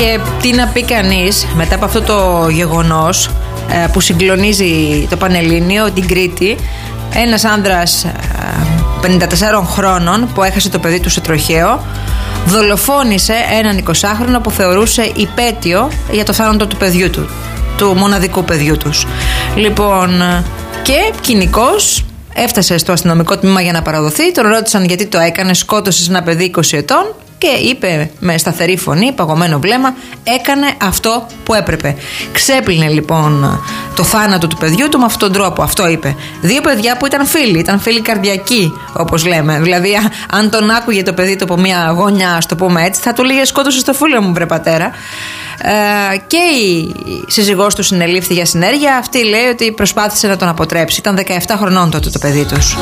Και τι να πει κανείς μετά από αυτό το γεγονός που συγκλονίζει το Πανελλήνιο, την Κρήτη. Ένας άνδρας 54 χρόνων που έχασε το παιδί του σε τροχαίο δολοφόνησε έναν 20χρονο που θεωρούσε υπέτειο για το θάνατο του παιδιού του, του μοναδικού παιδιού τους. Λοιπόν, και κοινικώς έφτασε στο αστυνομικό τμήμα για να παραδοθεί. Τον ρώτησαν γιατί το έκανε, σκότωσε ένα παιδί 20 ετών. Και είπε με σταθερή φωνή, παγωμένο βλέμμα, έκανε αυτό που έπρεπε. Ξέπλυνε λοιπόν το θάνατο του παιδιού του με αυτόν τον τρόπο. Αυτό είπε. Δύο παιδιά που ήταν φίλοι καρδιακοί, όπως λέμε. Δηλαδή, αν τον άκουγε το παιδί του από μια γωνιά, ας το πούμε έτσι, θα του λέγε σκότωσε το φίλο μου, βρε πατέρα. Και η σύζυγός του συνελήφθη για συνέργεια. Αυτή λέει ότι προσπάθησε να τον αποτρέψει. Ήταν 17 χρονών τότε το παιδί τους.